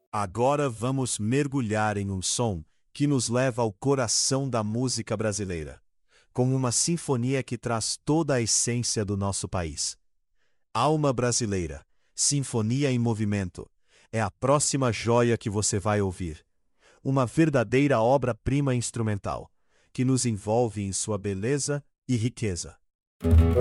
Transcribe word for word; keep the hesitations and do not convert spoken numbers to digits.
Agora vamos mergulhar em um som que nos leva ao coração da música brasileira, com uma sinfonia que traz toda a essência do nosso país. Alma Brasileira, Sinfonia em Movimento, é a próxima joia que você vai ouvir. Uma verdadeira obra-prima instrumental, que nos envolve em sua beleza e riqueza.